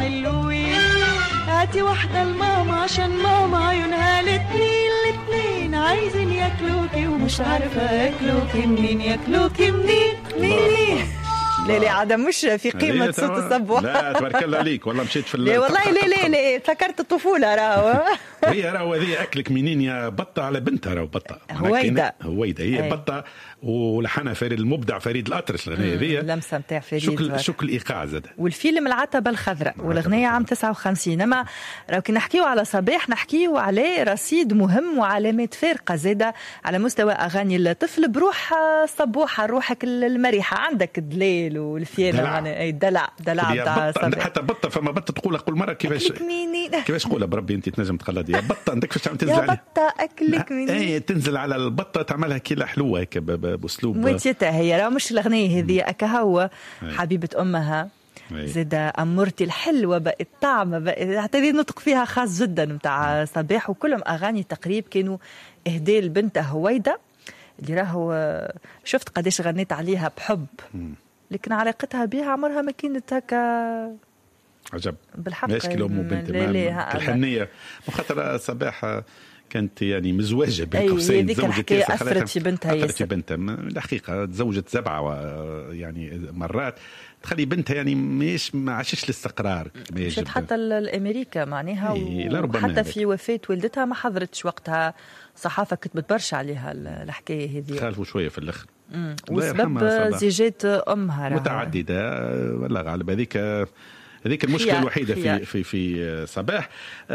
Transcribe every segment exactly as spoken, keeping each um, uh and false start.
حلوين. هاتي واحدة لماما عشان ماما عيونها الاتنين الاتنين عايزين ياكلوكي ومش عارفة ياكلوكي منين ياكلوكي منين منين. لا لا عادة مش في قيمة صوت الصبوح. لا تبارك الله عليك والله مشيت في لا والله لا لا لا فكرت الطفولة راهو. هي راهو هذه أكلك منين يا بطة على بنتها راهو بطة هويدا هويدا هي أي. بطة ولحنها فريد المبدع فريد الأطرش الأغنية هذه لمسة متاع فريد شكل شكل إيقاع زاد. والفيلم العتبة الخضراء والأغنية عام تسعة وخمسين. أما راهو كي نحكيو على صباح نحكيو على رصيد مهم وعلامات فارقة زادة على مستوى أغاني الطفل بروح صبوحة روحك المريحة. عندك الدليل والفيانة يعني أي دلع دلع بتاع صباح. حتى بطة فما بطة تقولها كل مرة كيفاش كيفاش تقولها بربي أنت تنجم تخلدي يا بطة عندك فاش تعمل تنزل يا بطة أكلك مني. أي تنزل على البطة تعملها كيلا حلوة هيك بأسلوب موتيتها هي راه مش الأغنية هذه أكهوة حبيبة أمها زادة أمورتي الحلوة بقت طعمة بقت حتى ذي نطق فيها خاص جدا متاع صباح. وكلهم أغاني تقريب كانوا إهداء لبنتها هويدا اللي راهو شفت قديش غنيت عليها بحب لكن علاقتها بها عمرها ما كانت هكا عجب بالحق. ماشي كيلو مو بنت الحنية وخاطر صباح كانت يعني مزواجة بين قوسين. ذيك الحكاية أثرت في بنتها أثرت في بنتها الحقيقة تزوجت سبعة يعني مرات تخلي بنتها يعني مش ما عاشش الاستقرار. مشت حتى الأمريكا معناها إيه حتى في وفاة والدتها ما حضرتش وقتها صحافة كتبت برشا عليها الحكاية هذه. خالفوا شوية في الآخر وسبب زيجات أمها متعددة والله غالب. هذيك هذيك المشكلة الوحيدة في في في صباح.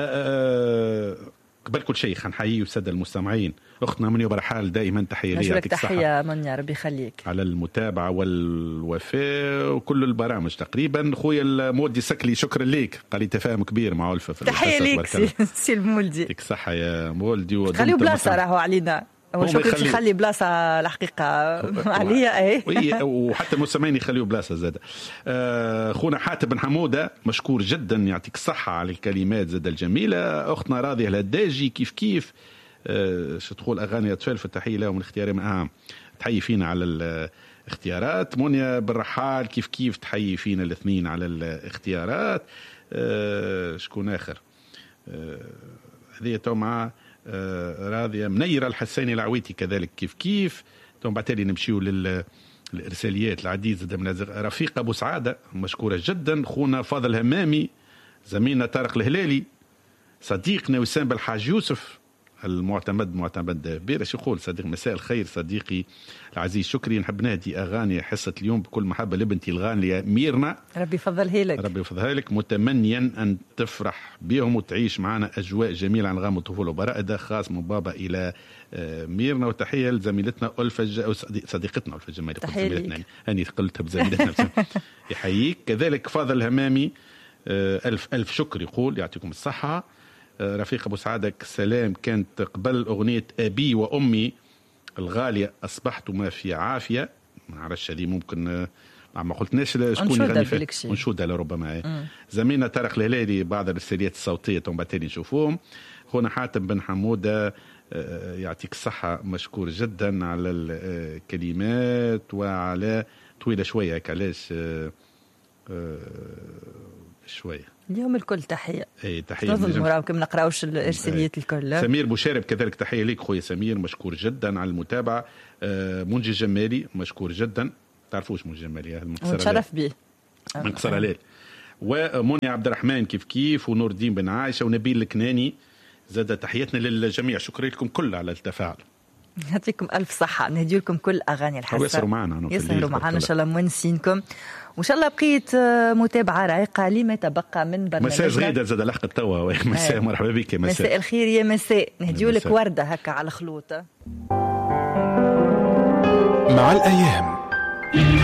أه قبل كل شيء خنحيي وسادة المستمعين أختنا منيا برحال دائما تحية لي يعطيك تحية منيا ربي يخليك على المتابعة والوفاء وكل البرامج تقريبا. خويا المولدي سكلي شكرا ليك قال لي تفاهم كبير مع ألفة في تحية ليك سي المولدي يك صحة يا مولدي خليو بلاصة راهو علينا هو شكرا يخلي بلاصة الحقيقة عليا ايه وحتى المستمعين يخليوا بلاصة زاد. آه خونا حاتم بن حمودة مشكور جدا يعطيك الصحة على الكلمات زاد الجميلة. أختنا راضية الهداجي كيف كيف آه شتقول أغاني أطفال في التحية لهم الاختيار آه تحيي فينا على الاختيارات. منيا بالرحال كيف كيف تحيي فينا الاثنين على الاختيارات. آه شكون آخر هذه آه تو مع آه راضية منيرة الحسيني العويتي كذلك كيف كيف. ثم بعتالي نمشيو للإرساليات العديدة من رفيق أبو سعادة مشكورة جدا. خونا فاضل همامي زميلنا طارق الهلالي صديقنا وسام بالحاج يوسف المعتمد معتمد بيرش يقول صديق مساء الخير صديقي العزيز شكري نحب نهدي أغاني حصة اليوم بكل محبة لبنتي الغالية ميرنا ربي يفضلها لك ربي يفضلها لك متمنيا أن تفرح بهم وتعيش معنا أجواء جميلة عن غام الطفولة وبراءة خاص من بابا إلى ميرنا. وتحية لزميلتنا ألفة أو صديقتنا ألفة جمالي تحية هني قلتها بزميلتنا يحييك كذلك. فاضل همامي ألف ألف شكر يقول يعطيكم الصحة. رفيق أبو سعادة سلام كانت قبل أغنية أبي وأمي الغالية أصبحت ما في عافية ما عرفش هذه ممكن ما قلتناش شكون يغني فيها ونشودها لربما زميلنا طارق الهلالي بعض الرساليات الصوتية تنبتالي نشوفوهم. هنا حاتم بن حمودة يعطيك الصحة مشكور جدا على الكلمات وعلى طويلة شوية علاش شوية اليوم الكل تحية. اي تحية نظن مراكم نقراوش الارساليات الكل. سمير بوشارب كذلك تحية ليك خويا سمير مشكور جدا على المتابعة. آه منجي الجمالي مشكور جدا تعرفوش منجي الجمالي متشرف به من قصر الليل. ومنيا عبد الرحمن كيف كيف ونور الدين بن عايشة ونبيل الكناني زاد تحياتنا للجميع شكرا لكم كل على التفاعل. يعطيكم ألف صحة نهدي لكم كل أغاني الحسن يسهروا معنا يسهروا معنا إن شاء الله موانسينكم وإن شاء الله بقيت متابعة رايقة لما تبقى من برنامجنا. مساء غيدة زاد لحق التوا مساء مرحبا بك مساء مساء الخير يا مساء نهديو لك وردة هكا على خلوطة مع الأيام.